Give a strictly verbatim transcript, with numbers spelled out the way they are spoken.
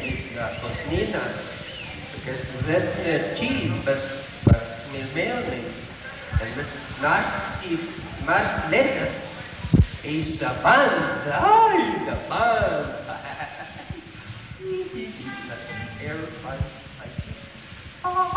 is the cochinita, because that's the cheese, but, but with mayonnaise. And the nasty mashed lettuce is the buns. Ay, the buns. Air fun.